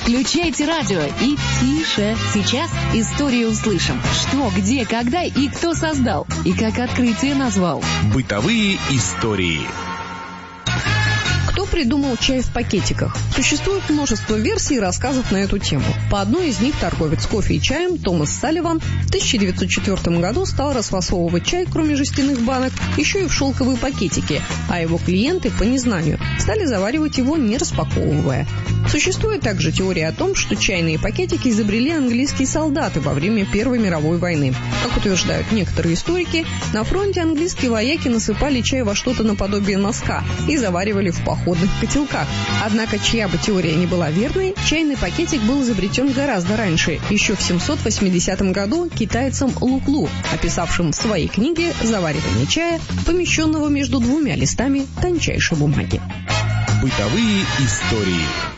Включайте радио и тише. Сейчас историю услышим. Что, где, когда и кто создал. И как открытие назвал. Бытовые истории. Кто придумал чай в пакетиках? Существует множество версий и рассказов на эту тему. По одной из них торговец кофе и чаем Томас Салливан в 1904 году стал расфасовывать чай, кроме жестяных банок, еще и в шелковые пакетики, а его клиенты, по незнанию, стали заваривать его, не распаковывая. Существует также теория о том, что чайные пакетики изобрели английские солдаты во время Первой мировой войны. Как утверждают некоторые историки, на фронте английские вояки насыпали чай во что-то наподобие носка и заваривали в походных котелках. Однако, чья бы теория не была верной, чайный пакетик был изобретен гораздо раньше, еще в 780 году китайцем Луклу, описавшим в своей книге заваривание чая, помещенного между двумя листами тончайшей бумаги. Бытовые истории.